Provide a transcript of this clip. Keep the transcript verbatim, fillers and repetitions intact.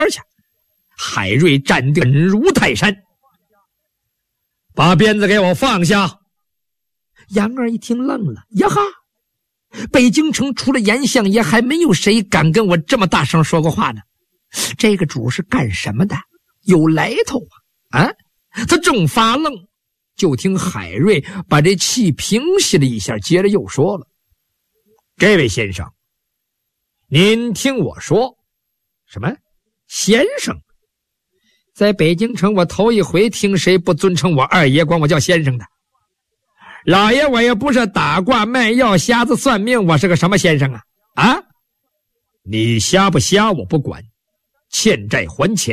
去。海瑞站定稳如泰山，把鞭子给我放下。杨二一听愣了，呀哈，北京城除了严相爷，还没有谁敢跟我这么大声说过话呢。这个主是干什么的？有来头啊！啊，他正发愣，就听海瑞把这气平息了一下，接着又说了：“这位先生，您听我说。”什么？先生？在北京城我头一回听谁不尊称我二爷，管我叫先生的。老爷我也不是打卦卖药瞎子算命，我是个什么先生啊？啊？你瞎不瞎我不管，欠债还钱。